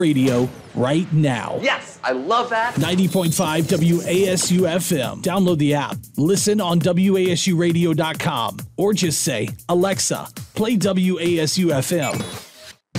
Radio right now. Yes, I love that. 90.5 WASU FM. Download the app. Listen on WASUradio.com or just say, Alexa, play WASU FM.